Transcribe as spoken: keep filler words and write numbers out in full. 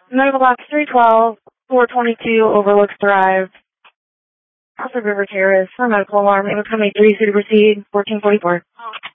Medical box three twelve, four twenty-two, Overlooks Drive, Alfred River Terrace, for medical alarm. It was coming three, so to proceed, fourteen forty-four.